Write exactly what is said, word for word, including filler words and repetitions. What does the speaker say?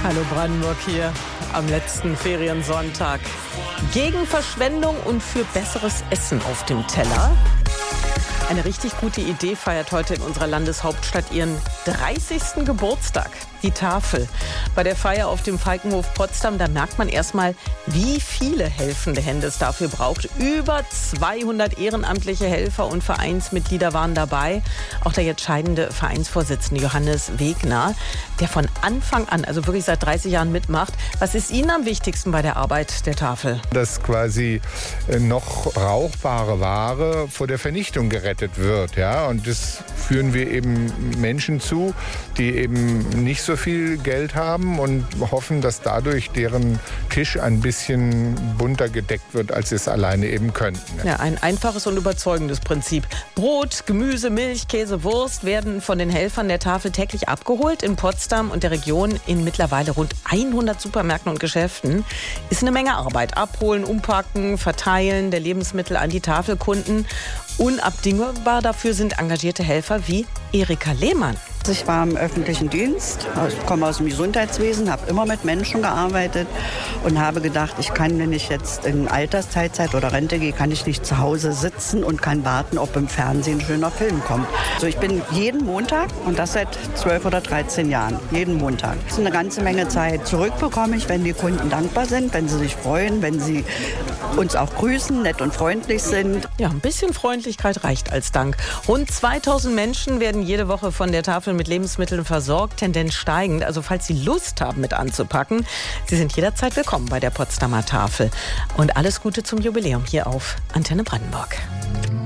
Hallo Brandenburg hier am letzten Feriensonntag. Gegen Verschwendung und für besseres Essen auf dem Teller. Eine richtig gute Idee feiert heute in unserer Landeshauptstadt ihren dreißigsten Geburtstag. Die Tafel. Bei der Feier auf dem Falkenhof Potsdam, da merkt man erstmal, wie viele helfende Hände es dafür braucht. Über zweihundert ehrenamtliche Helfer und Vereinsmitglieder waren dabei. Auch der jetzt scheidende Vereinsvorsitzende Johannes Wegner, der von Anfang an, also wirklich seit dreißig Jahren mitmacht. Was ist Ihnen am wichtigsten bei der Arbeit der Tafel? Dass quasi noch brauchbare Ware vor der Vernichtung gerettet wird. Ja? Und das führen wir eben Menschen zu, die eben nicht so viel Geld haben und hoffen, dass dadurch deren Tisch ein bisschen bunter gedeckt wird, als sie es alleine eben könnten. Ja, ein einfaches und überzeugendes Prinzip. Brot, Gemüse, Milch, Käse, Wurst werden von den Helfern der Tafel täglich abgeholt in Potsdam und der Region in mittlerweile rund hundert Supermärkten und Geschäften. Ist eine Menge Arbeit. Abholen, umpacken, verteilen der Lebensmittel an die Tafelkunden. Unabdingbar dafür sind engagierte Helfer wie Erika Lehmann. Ich war im öffentlichen Dienst, ich komme aus dem Gesundheitswesen, habe immer mit Menschen gearbeitet und habe gedacht, ich kann, wenn ich jetzt in Altersteilzeit oder Rente gehe, kann ich nicht zu Hause sitzen und kann warten, ob im Fernsehen ein schöner Film kommt. Also ich bin jeden Montag, und das seit zwölf oder dreizehn Jahren, jeden Montag. Das ist eine ganze Menge Zeit. Zurück bekomme ich, wenn die Kunden dankbar sind, wenn sie sich freuen, wenn sie uns auch grüßen, nett und freundlich sind. Ja, ein bisschen Freundlichkeit reicht als Dank. Rund zweitausend Menschen werden jede Woche von der Tafel mit Lebensmitteln versorgt, Tendenz steigend. Also falls Sie Lust haben, mit anzupacken, Sie sind jederzeit willkommen bei der Potsdamer Tafel. Und alles Gute zum Jubiläum hier auf Antenne Brandenburg.